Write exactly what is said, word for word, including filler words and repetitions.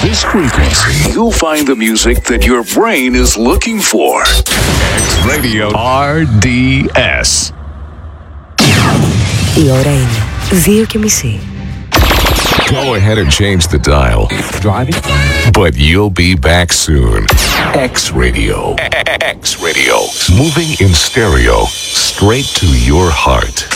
this frequency, you'll find the music that your brain is looking for. X Radio αρ ντι ες. Η ώρα είναι δύο και μισή. Go ahead and change the dial. Driving? But you'll be back soon. X Radio. X Radio. Moving in stereo straight to your heart.